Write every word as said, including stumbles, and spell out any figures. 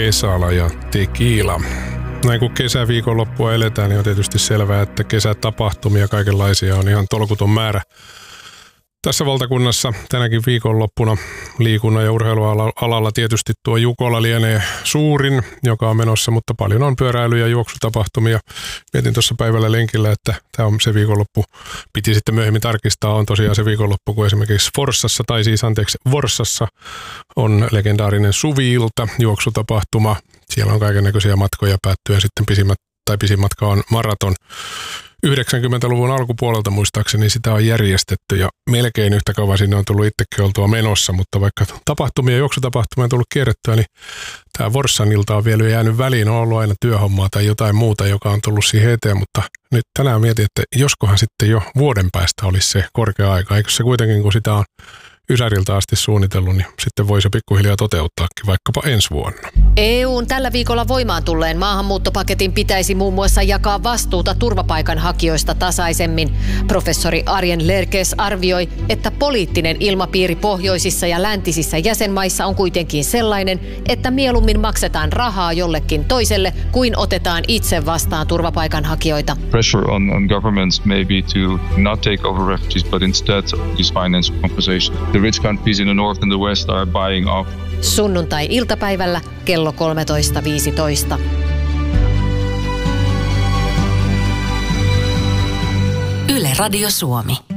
Vesala ja Tequila. Näin kun kesäviikonloppua eletään, niin on tietysti selvää, että kesätapahtumia kaikenlaisia on ihan tolkuton määrä. Tässä valtakunnassa tänäkin viikonloppuna liikunnan ja urheilualalla tietysti tuo Jukola lienee suurin, joka on menossa, mutta paljon on pyöräily- ja juoksutapahtumia. Mietin tuossa päivällä lenkillä, että tämä on se viikonloppu, piti sitten myöhemmin tarkistaa, on tosiaan se viikonloppu, kun esimerkiksi Forssassa, tai siis anteeksi Vorssassa on legendaarinen Suvi-ilta juoksutapahtuma. Siellä on kaikennäköisiä matkoja päättyä, sitten pisimmät, tai pisin matka on maraton. yhdeksänkymmentäluvun alkupuolelta muistaakseni sitä on järjestetty ja melkein yhtä kauan sinne on tullut itsekin oltua menossa, mutta vaikka tapahtumia ja juoksutapahtumia on tullut kierrettyä, niin tämä Vorssan ilta on vielä jäänyt väliin, on ollut aina työhommaa tai jotain muuta, joka on tullut siihen eteen, mutta nyt tänään mietin, että joskohan sitten jo vuoden päästä olisi se korkea aika, eikö se kuitenkin kun sitä on Ysäriltä asti suunnitellut, niin sitten voisi jo pikkuhiljaa toteuttaakin vaikkapa ensi vuonna. E U:n tällä viikolla voimaan tulleen maahanmuuttopaketin pitäisi muun muassa jakaa vastuuta turvapaikanhakijoista tasaisemmin. Professori Arjen Lerkes arvioi, että poliittinen ilmapiiri pohjoisissa ja läntisissä jäsenmaissa on kuitenkin sellainen, että mieluummin maksetaan rahaa jollekin toiselle kuin otetaan itse vastaan turvapaikanhakijoita. Pressure on, on governments maybe to not take over refugees, but instead use financial compensation. The rich countries in the north and the west are buying off. Sunnuntai-iltapäivällä kello kolmetoista viisitoista. Yle Radio Suomi.